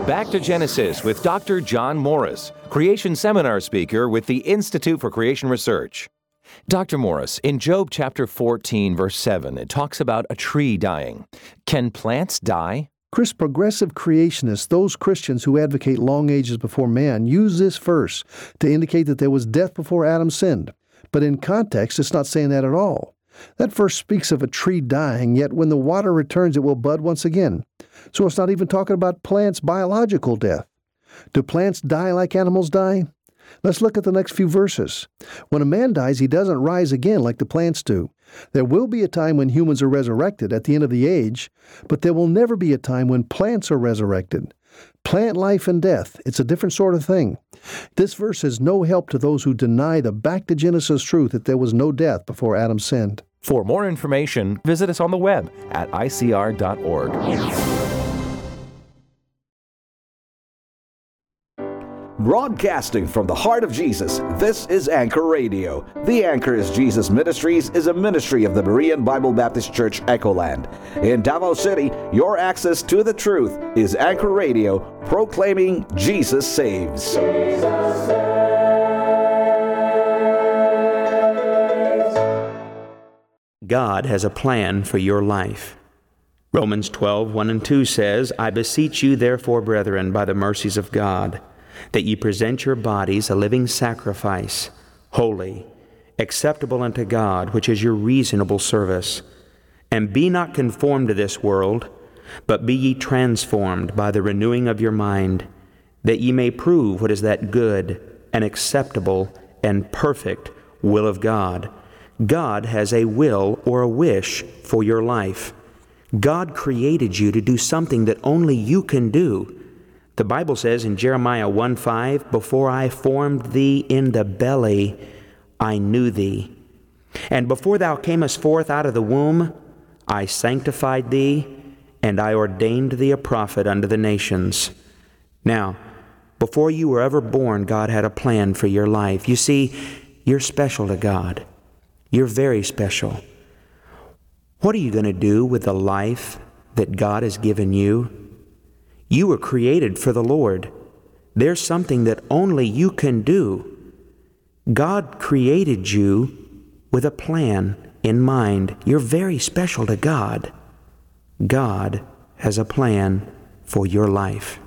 Back to Genesis with Dr. John Morris, Creation Seminar speaker with the Institute for Creation Research. Dr. Morris, in Job chapter 14, verse 7, it talks about a tree dying. Can plants die? Chris, progressive creationists, those Christians who advocate long ages before man, use this verse to indicate that there was death before Adam sinned. But in context, it's not saying that at all. That verse speaks of a tree dying, yet when the water returns, it will bud once again. So it's not even talking about plants' biological death. Do plants die like animals die? Let's look at the next few verses. When a man dies, he doesn't rise again like the plants do. There will be a time when humans are resurrected at the end of the age, but there will never be a time when plants are resurrected. Plant life and death, it's a different sort of thing. This verse is no help to those who deny the back to Genesis truth that there was no death before Adam sinned. For more information, visit us on the web at icr.org. Broadcasting from the heart of Jesus, this is Anchor Radio. The Anchor is Jesus Ministries is a ministry of the Berean Bible Baptist Church, Echoland. In Davao City, your access to the truth is Anchor Radio, proclaiming Jesus saves. Jesus saves. God has a plan for your life. Romans 12:1 and 2 says, I beseech you therefore, brethren, by the mercies of God, that ye present your bodies a living sacrifice, holy, acceptable unto God, which is your reasonable service. And be not conformed to this world, but be ye transformed by the renewing of your mind, that ye may prove what is that good and acceptable and perfect will of God. God has a will or a wish for your life. God created you to do something that only you can do. The Bible says in Jeremiah 1:5, before I formed thee in the belly, I knew thee. And before thou camest forth out of the womb, I sanctified thee, and I ordained thee a prophet unto the nations. Now, before you were ever born, God had a plan for your life. You see, you're special to God. You're very special. What are you going to do with the life that God has given you? You were created for the Lord. There's something that only you can do. God created you with a plan in mind. You're very special to God. God has a plan for your life.